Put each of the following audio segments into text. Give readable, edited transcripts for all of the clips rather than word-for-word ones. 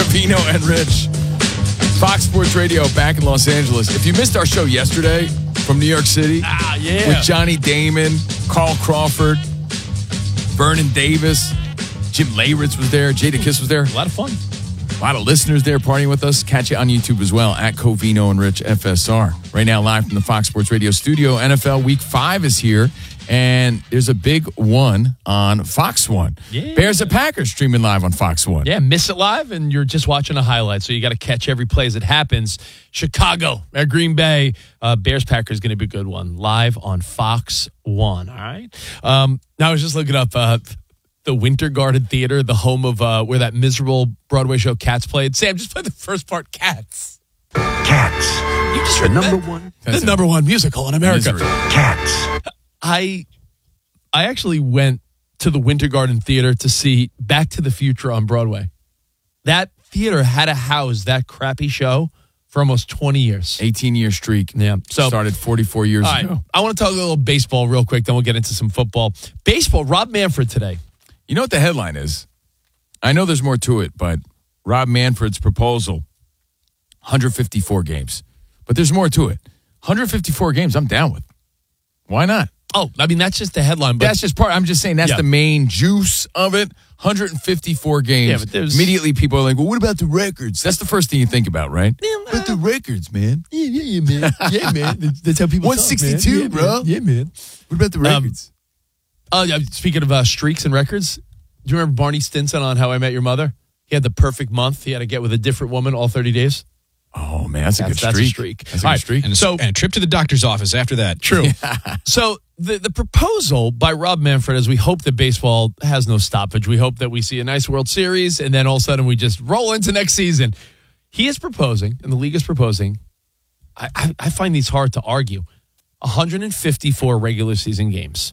Covino and Rich. Fox Sports Radio back in Los Angeles. If you missed our show yesterday from New York City with Johnny Damon, Carl Crawford, Vernon Davis, Jim Leyritz was there, Jada Kiss was there. A lot of fun. A lot of listeners there partying with us. Catch it on YouTube as well at Covino and Rich FSR. Right now, live from the Fox Sports Radio studio. NFL Week 5 is here, and there's a big one on Fox 1. Yeah. Bears and Packers streaming live on Fox 1. Yeah, miss it live, and you're just watching a highlight, so you got to catch every play as it happens. Chicago at Green Bay. Bears-Packers is going to be a good one. Live on Fox 1, all right? Now, I was just looking up the Winter Garden Theater, the home of where that miserable Broadway show Cats played. Sam, just play the first part, Cats. Cats. You just The heard number that? one. The number one musical in America. Misery. Cats. I actually went to the Winter Garden Theater to see Back to the Future on Broadway. That theater had to house that crappy show for almost 20 years. 18-year streak. Yeah. So started 44 years all right, ago. I want to talk a little baseball real quick, then we'll get into some football. Baseball, Rob Manfred today. You know what the headline is? I know there's more to it, but Rob Manfred's proposal, 154 games. But there's more to it. 154 games, I'm down with. Why not? Oh, I mean, that's just the headline. But That's just part. I'm just saying that's the main juice of it. 154 games. Yeah, but there's- Immediately people are like, well, what about the records? That's the first thing you think about, right? But the records, man. Yeah, man. Yeah, man. That's how people 162, talk, man. bro. Yeah, man. What about the records? Oh, yeah. Speaking of streaks and records, do you remember Barney Stinson on How I Met Your Mother? He had the perfect month. He had to get with a different woman all 30 days. Oh, man, that's a good streak. That's a streak. That's a All good right, streak. And a trip to the doctor's office after that. True. So the proposal by Rob Manfred is we hope that baseball has no stoppage. We hope that we see a nice World Series, and then all of a sudden we just roll into next season. He is proposing, and the league is proposing, I find these hard to argue, 154 regular season games.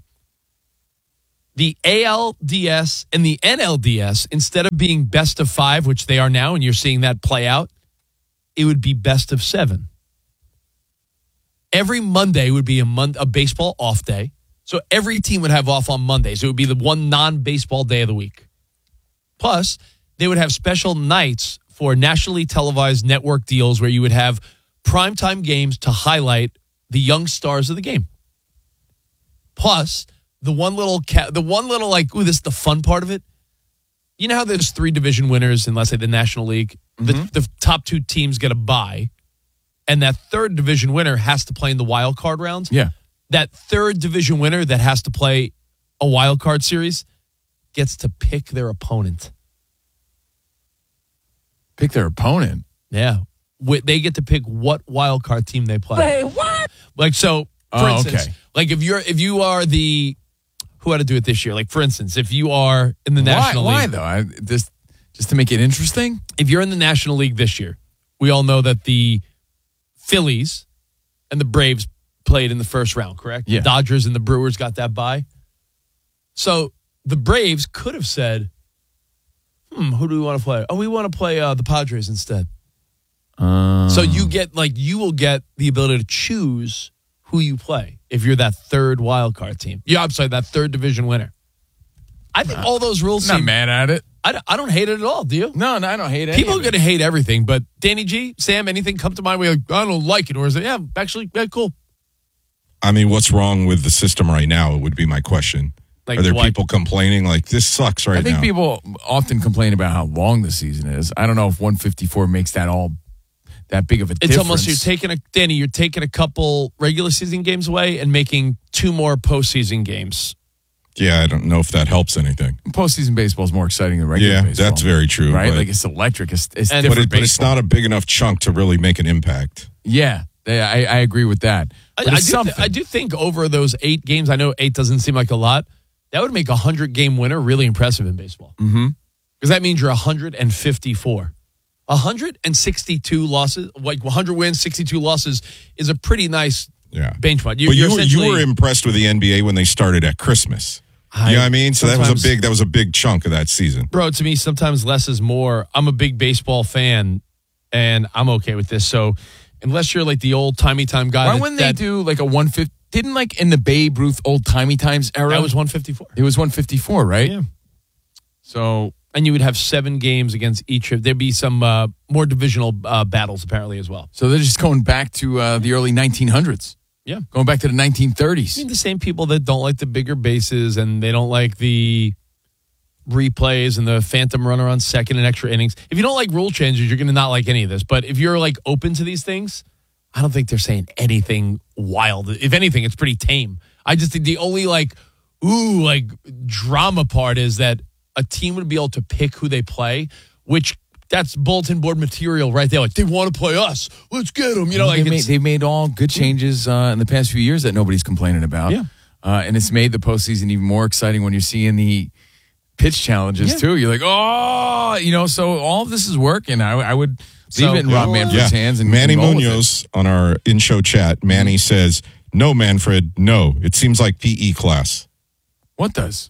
The ALDS and the NLDS, instead of being best of 5, which they are now, and you're seeing that play out, it would be best of 7. Every Monday would be a baseball off day. So every team would have off on Mondays. It would be the one non-baseball day of the week. Plus, they would have special nights for nationally televised network deals where you would have primetime games to highlight the young stars of the game. Plus, the one little like, ooh, this is the fun part of it. You know how there's 3 division winners in, let's say, the National League? The top 2 teams get a bye, and that 3rd division winner has to play in the wild card rounds. Yeah. That 3rd division winner that has to play a wild card series gets to pick their opponent. Pick their opponent. Yeah. They get to pick what wild card team they play. Wait, what? Like, so, for instance, okay. like if you are the, who had to do it this year? Like, for instance, if you are in the National League. Why though? Just to make it interesting? If you're in the National League this year, we all know that the Phillies and the Braves played in the first round, correct? Yeah. The Dodgers and the Brewers got that bye. So the Braves could have said, who do we want to play? Oh, we want to play the Padres instead. So you will get the ability to choose who you play if you're that 3rd wild card team. Yeah, I'm sorry, that 3rd division winner. I think all those rules Not mad at it. I don't hate it at all, do you? No, I don't hate it. People are going to hate everything, but Danny G, Sam, anything come to mind where you're like, I don't like it? Or is it, yeah, actually, yeah, cool. I mean, what's wrong with the system right now would be my question. Like Are there what? people complaining like this sucks right now? I think people often complain about how long the season is. I don't know if 154 makes that big of a difference. It's almost you're taking a couple regular season games away and making 2 more postseason games. Yeah, I don't know if that helps anything. Postseason baseball is more exciting than regular Yeah, baseball. that's very true. Right? but- Like it's electric. It's And- different but it's not a big enough chunk to really make an impact. Yeah, I agree with that. But it's something. I do think over those 8 games, I know 8 doesn't seem like a lot, that would make a 100-game winner really impressive in baseball. Mm-hmm. Because that means you're 154. 162 losses, like 100 wins, 62 losses is a pretty nice benchmark. But you were impressed with the NBA when they started at Christmas. You know what I mean? So that was a big chunk of that season. Bro, to me, sometimes less is more. I'm a big baseball fan, and I'm okay with this. So unless you're like the old-timey time guy. Why wouldn't they do like a 150? Didn't like in the Babe Ruth old-timey times era? That was 154. It was 154, right? Yeah. So And you would have 7 games against each of. There'd be some more divisional battles apparently as well. So they're just going back to the early 1900s. Yeah, going back to the 1930s. I mean, the same people that don't like the bigger bases and they don't like the replays and the phantom runner on second and extra innings. If you don't like rule changes, you're going to not like any of this. But if you're like open to these things, I don't think they're saying anything wild. If anything, it's pretty tame. I just think the only drama part is that a team would be able to pick who they play, which that's bulletin board material right there. Like, they want to play us. Let's get them. You know, they've made all good changes in the past few years that nobody's complaining about. Yeah. And it's made the postseason even more exciting when you're seeing the pitch challenges, too. You're like, so all of this is working. I would leave it in Rob Manfred's hands. And Manny Munoz on our in-show chat, Manny says, no, Manfred, no. It seems like PE class. What does?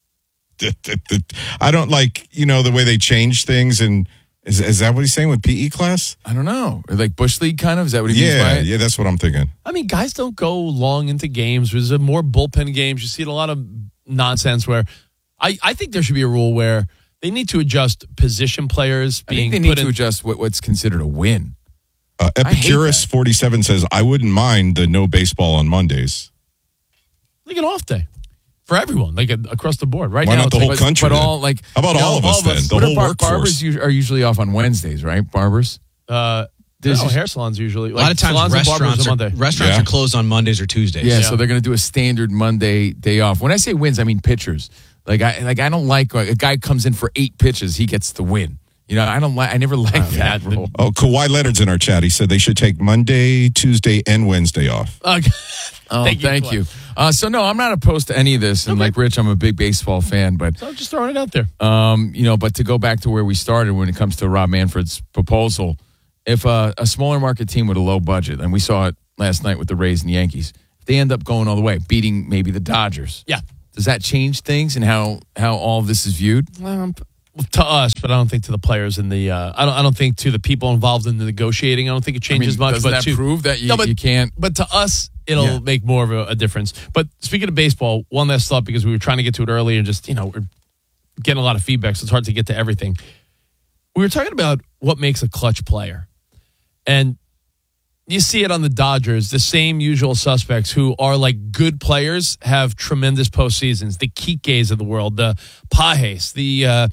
I don't like, the way they change things. And is that what he's saying with PE class? I don't know. Or like Bush League kind of? Is that what he means by it? Yeah, that's what I'm thinking. I mean, guys don't go long into games. There's more bullpen games. You see it a lot of nonsense where I think there should be a rule where they need to adjust position players being I think they need to adjust what's considered a win. Epicurus 47 says, I wouldn't mind the no baseball on Mondays. Like an off day. For everyone, like across the board, right? Why now not the whole country? But how about all of us then? The whole workforce. Barbers are usually off on Wednesdays, right? Barbers. Hair salons usually. A lot of times restaurants are closed on Mondays or Tuesdays. Yeah, so they're going to do a standard Monday day off. When I say wins, I mean pitchers. I don't like a guy comes in for 8 pitches, he gets the win. I never liked that rule. Oh, Kawhi Leonard's in our chat. He said they should take Monday, Tuesday, and Wednesday off. Thank you. So no, I'm not opposed to any of this. And like Rich, I'm a big baseball fan, but so I'm just throwing it out there. But to go back to where we started when it comes to Rob Manfred's proposal, if a smaller market team with a low budget, and we saw it last night with the Rays and the Yankees, if they end up going all the way, beating maybe the Dodgers. Yeah. Does that change things and how all of this is viewed? To us, but I don't think to the players and the. I don't think to the people involved in the negotiating. I don't think it changes much. Does that prove that you can't? But to us, it'll make more of a difference. But speaking of baseball, one last thought because we were trying to get to it earlier, and just we're getting a lot of feedback, so it's hard to get to everything. We were talking about what makes a clutch player, and you see it on the Dodgers. The same usual suspects who are like good players have tremendous postseasons. The Kikes of the world, the Pajes, the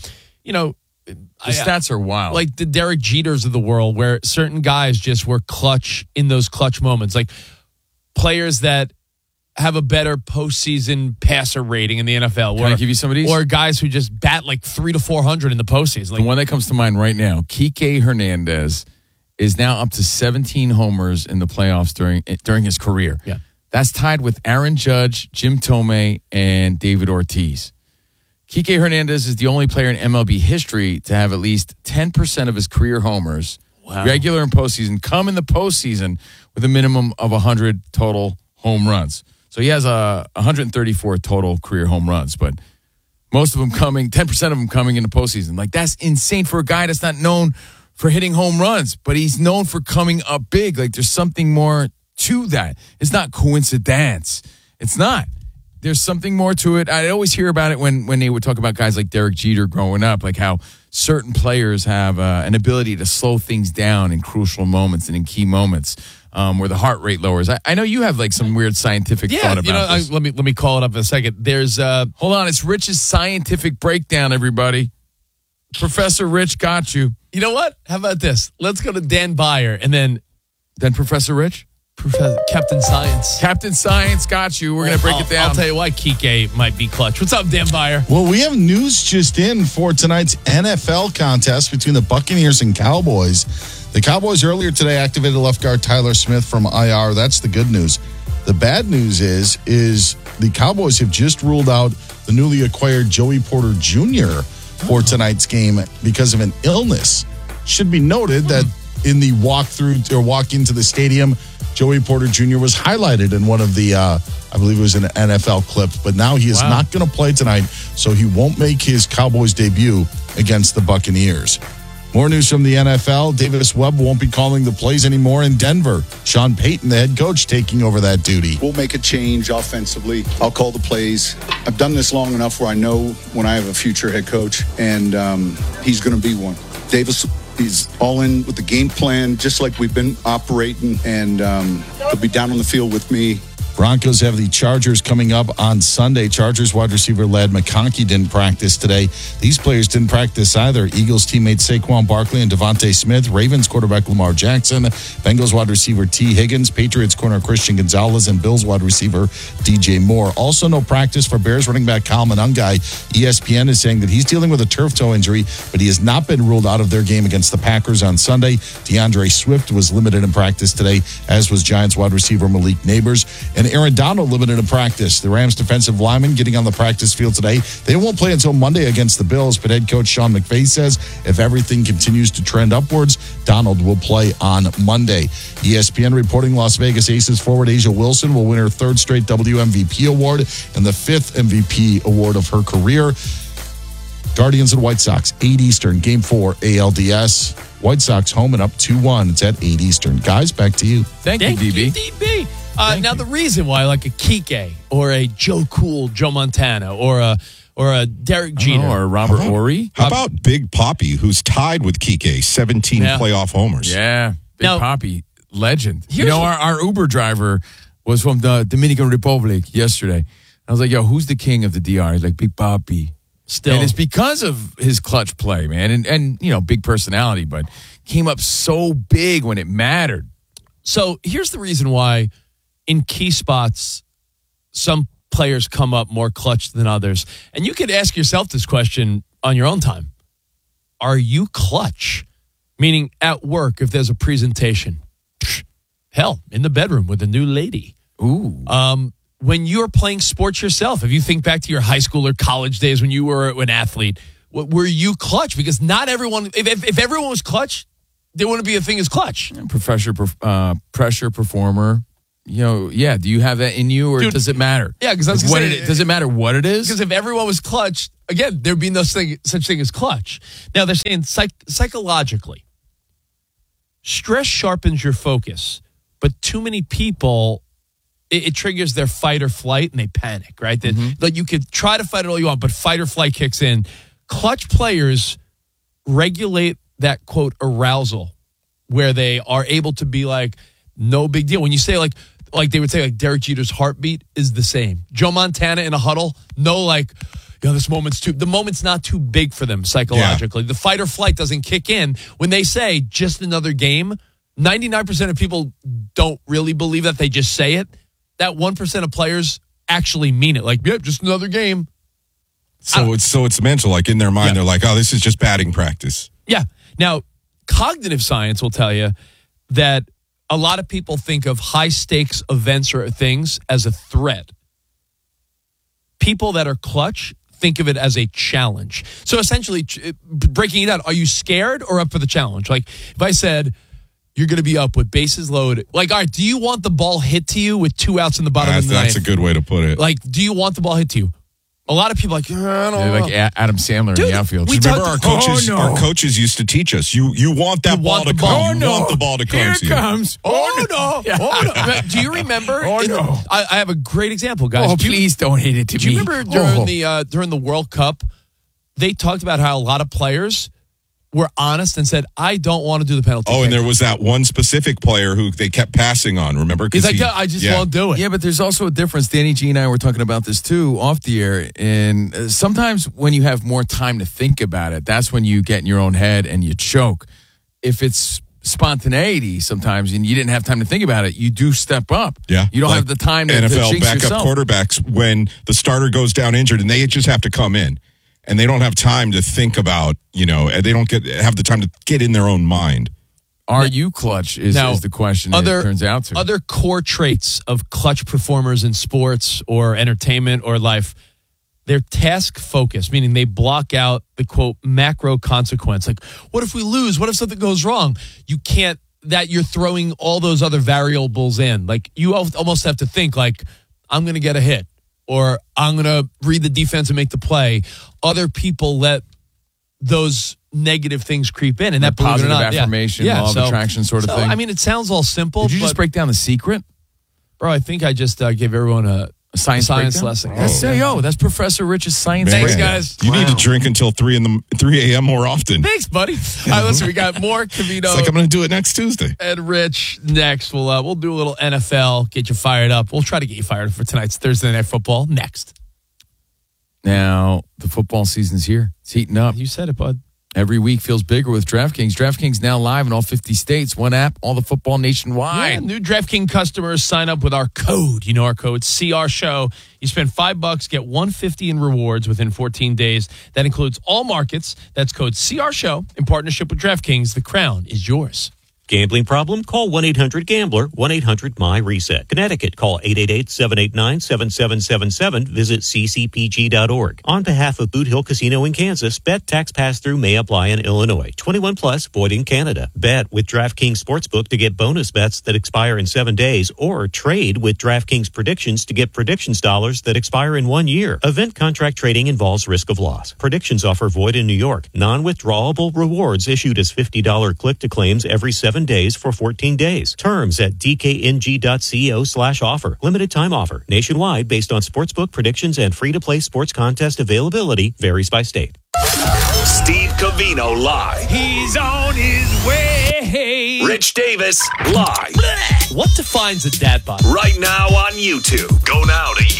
the stats are wild. Like the Derek Jeters of the world, where certain guys just were clutch in those clutch moments. Like players that have a better postseason passer rating in the NFL. Can I give you some of these? Or guys who just bat like 300 to 400 in the postseason. Like, the one that comes to mind right now, Kike Hernandez is now up to 17 homers in the playoffs during his career. Yeah. That's tied with Aaron Judge, Jim Thome, and David Ortiz. Kike Hernandez is the only player in MLB history to have at least 10% of his career homers, regular and postseason, come in the postseason with a minimum of 100 total home runs. So he has 134 total career home runs, but most of them 10% of them coming in the postseason. Like, that's insane for a guy that's not known for hitting home runs, but he's known for coming up big. Like, there's something more to that. It's not coincidence. It's not. There's something more to it. I always hear about it when they would talk about guys like Derek Jeter growing up, like how certain players have an ability to slow things down in crucial moments and in key moments where the heart rate lowers. I know you have like some weird scientific thought about this. Let me call it up in a second. There's hold on, it's Rich's scientific breakdown, everybody. Professor Rich got you. You know what? How about this? Let's go to Dan Beyer and then Professor Rich? Captain Science. Captain Science got you. We're going to break it down. I'll tell you why Kike might be clutch. What's up, Dan Beyer? Well, we have news just in for tonight's NFL contest between the Buccaneers and Cowboys. The Cowboys earlier today activated left guard Tyler Smith from IR. That's the good news. The bad news is the Cowboys have just ruled out the newly acquired Joey Porter Jr. for tonight's game because of an illness. Should be noted that in the walkthrough or walk into the stadium, Joey Porter Jr. was highlighted in one of the, I believe it was an NFL clip, but now he is not going to play tonight, so he won't make his Cowboys debut against the Buccaneers. More news from the NFL. Davis Webb won't be calling the plays anymore in Denver. Sean Payton, the head coach, taking over that duty. We'll make a change offensively. I'll call the plays. I've done this long enough where I know when I have a future head coach, and he's going to be one. Davis is all in with the game plan, just like we've been operating, and he'll be down on the field with me. Broncos have the Chargers coming up on Sunday. Chargers wide receiver Ladd McConkey didn't practice today. These players didn't practice either. Eagles teammates Saquon Barkley and Devontae Smith, Ravens quarterback Lamar Jackson, Bengals wide receiver T. Higgins, Patriots corner Christian Gonzalez, and Bills wide receiver DJ Moore. Also no practice for Bears running back Kyle Monangai. ESPN is saying that he's dealing with a turf toe injury, but he has not been ruled out of their game against the Packers on Sunday. DeAndre Swift was limited in practice today, as was Giants wide receiver Malik Neighbors. And Aaron Donald limited in practice. The Rams defensive lineman getting on the practice field today. They won't play until Monday against the Bills, but head coach Sean McVay says if everything continues to trend upwards, Donald will play on Monday. ESPN reporting Las Vegas Aces forward A'ja Wilson will win her third straight WMVP award and the fifth MVP award of her career. Guardians and White Sox, 8 Eastern, Game 4, ALDS. White Sox home and up 2-1. It's at 8 Eastern. Guys, back to you. Thank you, DB. Now, the reason why, like a Kike or a Joe Cool, Joe Montana, or a Derek Jeter. Or Robert Horry. How about Big Papi, who's tied with Kike, 17 playoff homers? Yeah, Big Papi, legend. You know, our Uber driver was from the Dominican Republic yesterday. I was like, yo, who's the king of the DR? He's like, Big Papi. Still. And it's because of his clutch play, man. And you know, big personality, but came up so big when it mattered. So here's the reason why in key spots, some players come up more clutch than others. And you could ask yourself this question on your own time. Are you clutch? Meaning at work, if there's a presentation. Hell, in the bedroom with a new lady. Ooh. When you're playing sports yourself, if you think back to your high school or college days when you were an athlete, were you clutch? Because not everyone, if everyone was clutch, there wouldn't be a thing as clutch. Pressure performer. You know, yeah. Do you have that in you, or does it matter? Yeah, because does it matter what it is? Because if everyone was clutch, again, there'd be no such thing as clutch. Now they're saying psychologically, stress sharpens your focus, but too many people, it triggers their fight or flight, and they panic. Right? That you could try to fight it all you want, but fight or flight kicks in. Clutch players regulate that quote arousal, where they are able to be like, no big deal. When you say like they would say like Derek Jeter's heartbeat is the same. Joe Montana in a huddle, no like, the moment's not too big for them psychologically. Yeah. The fight or flight doesn't kick in. When they say just another game, 99% of people don't really believe that. They just say it. That 1% of players actually mean it. Like, yep, just another game. So it's mental. Like in their mind, they're like, oh, this is just batting practice. Yeah. Now, cognitive science will tell you that a lot of people think of high-stakes events or things as a threat. People that are clutch think of it as a challenge. So essentially, breaking it down, are you scared or up for the challenge? Like, if I said, you're going to be up with bases loaded, like, all right, do you want the ball hit to you with 2 outs in the bottom of the ninth? That's a good way to put it. Like, do you want the ball hit to you? A lot of people are like, I don't know. Like Adam Sandler in the outfield. Remember our coaches? Our coaches used to teach us. You want that ball to come. You want the ball to come. Here it comes. Oh no! No. Do you remember? I have a great example, guys. Oh, please don't hit it to me. Do you remember during the World Cup, they talked about how a lot of players were honest and said, I don't want to do the penalty kick. And there was that one specific player who they kept passing on, remember? He's like, I just won't do it. Yeah, but there's also a difference. Danny G and I were talking about this too off the air. And sometimes when you have more time to think about it, that's when you get in your own head and you choke. If it's spontaneity sometimes and you didn't have time to think about it, you do step up. Yeah. You don't have the time to NFL jinx backup yourself. Quarterbacks, when the starter goes down injured and they just have to come in. And they don't have time to think about, they don't have the time to get in their own mind. Are you clutch is the question it turns out to. Other core traits of clutch performers in sports or entertainment or life, they're task focused, meaning they block out the, quote, macro consequence. Like, what if we lose? What if something goes wrong? You can't, that you're throwing all those other variables in. Like, you almost have to think like, I'm going to get a hit. Or I'm going to read the defense and make the play. Other people let those negative things creep in, and that positive affirmation, law of attraction sort of thing. I mean, it sounds all simple. Did you just break down the secret? Bro, I think I just gave everyone a science lesson. That's Professor Rich's science. Thanks, guys. You need to drink until 3 a.m. more often. Thanks, buddy. All right, listen, we got more Covino. It's like I'm going to do it next Tuesday. And Rich next. We'll do a little NFL, get you fired up. We'll try to get you fired up for tonight's Thursday Night Football next. Now, the football season's here. It's heating up. You said it, bud. Every week feels bigger with DraftKings. DraftKings now live in all 50 states. One app, all the football nationwide. Yeah, new DraftKings customers sign up with our code. You know our code, CRSHOW. You spend $5, get $150 in rewards within 14 days. That includes all markets. That's code CRSHOW in partnership with DraftKings. The crown is yours. Gambling problem? Call 1-800-GAMBLER, 1-800-MY-RESET. Connecticut, call 888-789-7777. Visit ccpg.org. On behalf of Boot Hill Casino in Kansas, bet tax pass-through may apply in Illinois. 21 plus, void in Canada. Bet with DraftKings Sportsbook to get bonus bets that expire in 7 days, or trade with DraftKings Predictions to get predictions dollars that expire in 1 year. Event contract trading involves risk of loss. Predictions offer void in New York. Non-withdrawable rewards issued as $50 click-to-claims every 7 days for 14 days. Terms at dkng.co/offer. Limited time offer. Nationwide based on sportsbook predictions and free-to-play sports contest availability. Varies by state. Steve Covino live. He's on his way. Rich Davis live. What defines a dad bod? Right now on YouTube. Go now to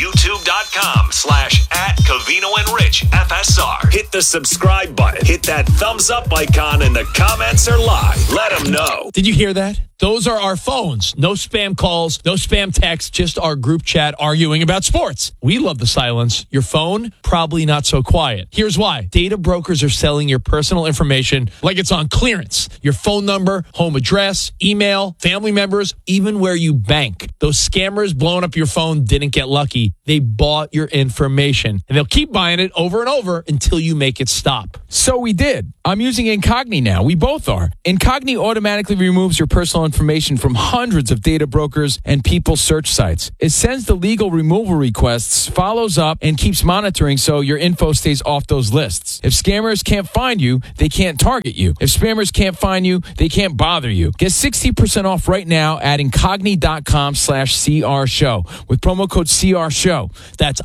youtube.com/@Covino and Rich FSR. Hit the subscribe button. Hit that thumbs up icon, and the comments are live. Let them know. Did you hear that? Those are our phones. No spam calls, no spam texts, just our group chat arguing about sports. We love the silence. Your phone, probably not so quiet. Here's why. Data brokers are selling your personal information like it's on clearance. Your phone number, home address, email, family members, even where you bank. Those scammers blowing up your phone didn't get lucky. They bought your information, and they'll keep buying it over and over until you make it stop. So we did. I'm using Incogni now. We both are. Incogni automatically removes your personal information from hundreds of data brokers and people's search sites. It sends the legal removal requests, follows up, and keeps monitoring so your info stays off those lists. If scammers can't find you, they can't target you. If spammers can't find you, they can't bother you. Get 60% off right now at incogni.com/CRShow with promo code CRShow. That's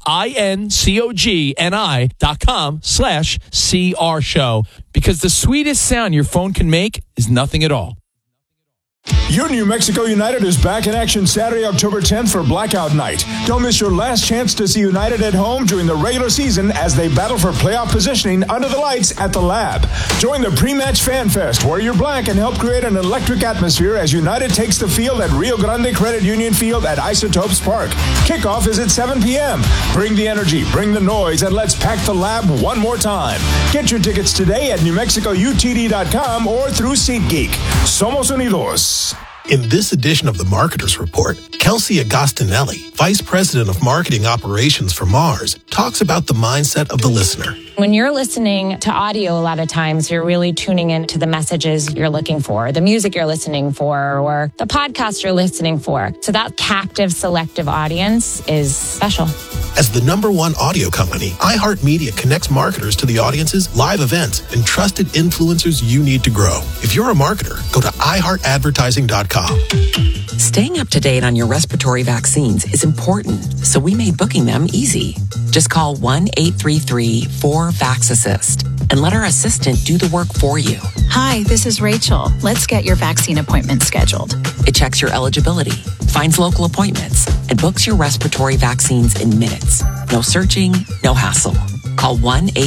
INCOGNI.com/CRShow, because the sweetest sound your phone can make is nothing at all. Your New Mexico United is back in action Saturday, October 10th for Blackout Night. Don't miss your last chance to see United at home during the regular season as they battle for playoff positioning under the lights at the Lab. Join the pre-match fan fest, wear your black, and help create an electric atmosphere as United takes the field at Rio Grande Credit Union Field at Isotopes Park. Kickoff is at 7 p.m. Bring the energy, bring the noise, and let's pack the Lab one more time. Get your tickets today at NewMexicoUTD.com or through SeatGeek. Somos Unidos. In this edition of the Marketers Report, Kelsey Agostinelli, Vice President of Marketing Operations for Mars, talks about the mindset of the listener. When you're listening to audio, a lot of times you're really tuning into the messages you're looking for, the music you're listening for, or the podcast you're listening for. So that captive, selective audience is special. As the #1 audio company, iHeartMedia connects marketers to the audiences, live events, and trusted influencers you need to grow. If you're a marketer, go to iHeartAdvertising.com. Staying up to date on your respiratory vaccines is important, so we made booking them easy. Just call 1-833-4VAX-ASSIST and let our assistant do the work for you. Hi, this is Rachel. Let's get your vaccine appointment scheduled. It checks your eligibility, finds local appointments, and books your respiratory vaccines in minutes. No searching, no hassle. Call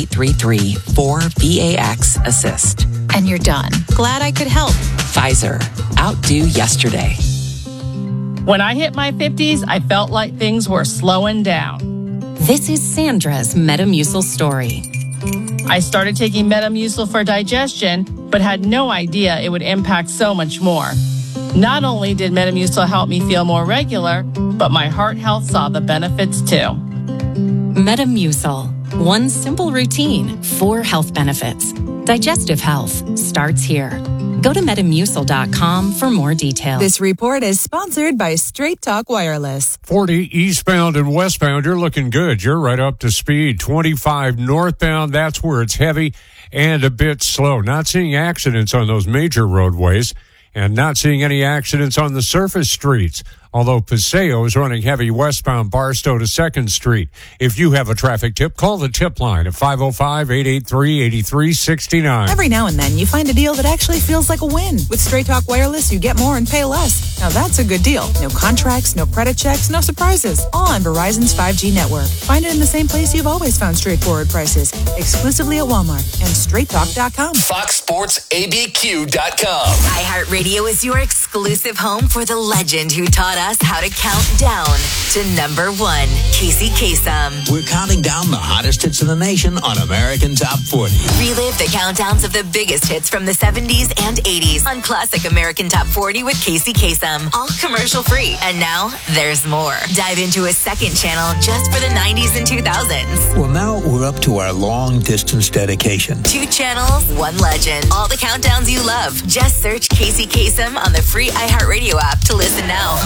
1-833-4VAX-ASSIST. And you're done. Glad I could help. Pfizer. Outdo yesterday. When I hit my 50s, I felt like things were slowing down. This is Sandra's Metamucil story. I started taking Metamucil for digestion, but had no idea it would impact so much more. Not only did Metamucil help me feel more regular, but my heart health saw the benefits too. Metamucil. One simple routine, 4 health benefits. Digestive health starts here. Go to Metamucil.com for more details. This report is sponsored by Straight Talk Wireless. 40 eastbound and westbound, you're looking good. You're right up to speed. 25 northbound, that's where it's heavy. and a bit slow. Not seeing accidents on those major roadways and not seeing any accidents on the surface streets. Although Paseo is running heavy westbound Barstow to 2nd Street. If you have a traffic tip, call the tip line at 505-883-8369. Every now and then, you find a deal that actually feels like a win. With Straight Talk Wireless, you get more and pay less. Now that's a good deal. No contracts, no credit checks, no surprises. All on Verizon's 5G network. Find it in the same place you've always found straightforward prices. Exclusively at Walmart and StraightTalk.com. FoxSportsABQ.com. iHeartRadio is your exclusive home for the legend who taught us how to count down to number 1, Casey Kasem. We're counting down the hottest hits in the nation on American Top 40. Relive the countdowns of the biggest hits from the 70s and 80s on Classic American Top 40 with Casey Kasem. All commercial free. And now there's more. Dive into a second channel just for the 90s and 2000s. Well, now we're up to our long distance dedication. 2 channels, 1 legend. All the countdowns you love. Just search Casey Kasem on the free iHeartRadio app to listen now.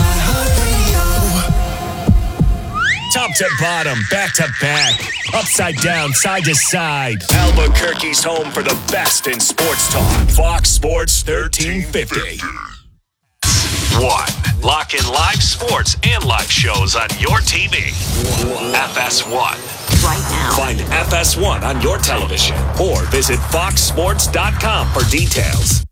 Top to bottom, back to back, upside down, side to side. Albuquerque's home for the best in sports talk. Fox Sports 1350. 1. Lock in live sports and live shows on your TV. FS1. Right now. Find FS1 on your television or visit foxsports.com for details.